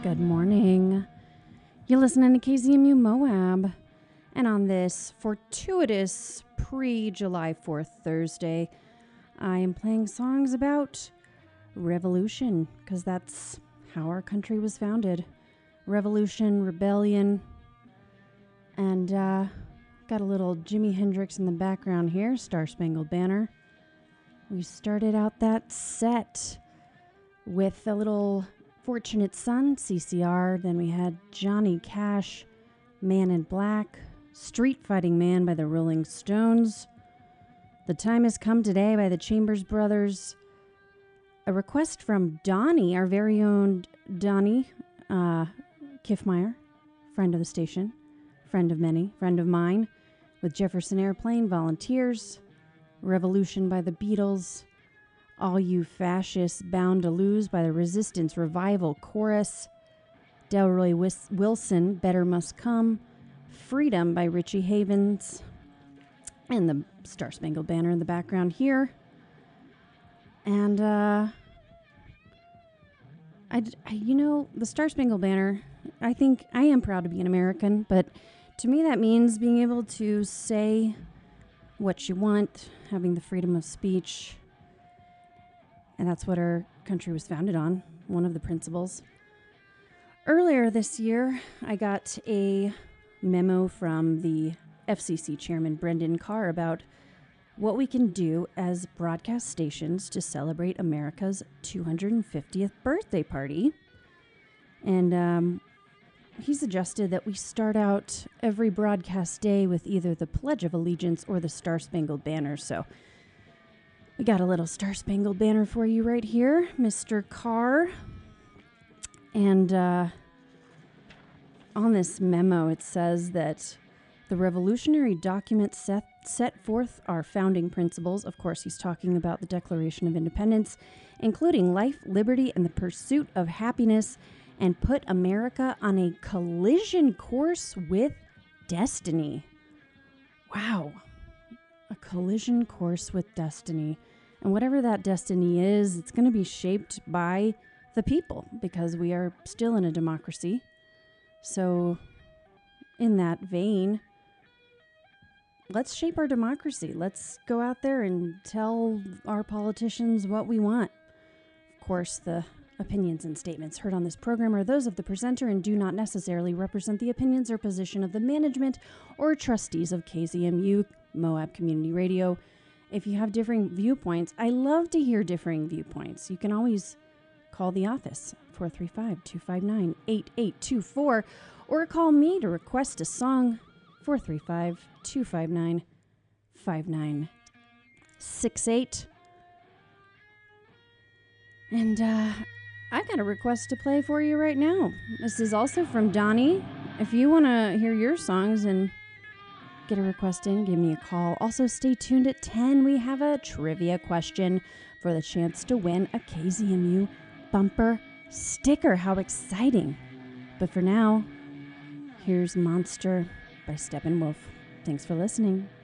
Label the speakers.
Speaker 1: Good morning. You're listening to KZMU Moab. And on this fortuitous pre-July 4th Thursday, I am playing songs about revolution, because that's how our country was founded. Revolution, rebellion, and got a little Jimi Hendrix in the background here, Star Spangled Banner. We started out that set with a little Fortunate Son, CCR. Then we had Johnny Cash, Man in Black, Street Fighting Man by the Rolling Stones, The Time Has Come Today by the Chambers Brothers, a request from Donnie, our very own Donnie Kiffmeyer, friend of the station, friend of many, friend of mine, with Jefferson Airplane, Volunteers, Revolution by the Beatles, All You Fascists Bound to Lose by the Resistance Revival Chorus, Delroy Wilson, Better Must Come, Freedom by Richie Havens, and the Star Spangled Banner in the background here. And, the Star Spangled Banner, I think I am proud to be an American, but to me that means being able to say what you want, having the freedom of speech. And that's what our country was founded on, one of the principles. Earlier this year, I got a memo from the FCC chairman, Brendan Carr, about what we can do as broadcast stations to celebrate America's 250th birthday party. And he suggested that we start out every broadcast day with either the Pledge of Allegiance or the Star Spangled Banner. So we got a little Star Spangled Banner for you right here, Mr. Carr. And on this memo, it says that the revolutionary document set forth our founding principles. Of course, he's talking about the Declaration of Independence, including life, liberty, and the pursuit of happiness, and put America on a collision course with destiny. Wow. A collision course with destiny. And whatever that destiny is, it's going to be shaped by the people, because we are still in a democracy. So in that vein, let's shape our democracy. Let's go out there and tell our politicians what we want. Of course, the opinions and statements heard on this program are those of the presenter and do not necessarily represent the opinions or position of the management or trustees of KZMU Moab Community Radio. If you have differing viewpoints, I love to hear differing viewpoints. You can always call the office, 435-259-8824, or call me to request a song, 435-259-5968. And I've got a request to play for you right now. This is also from Donnie. If you want to hear your songs and get a request in, give me a call. Also, stay tuned at 10. We have a trivia question for the chance to win a KZMU bumper sticker. How exciting. But for now, here's Monster by Steppenwolf. Thanks for listening.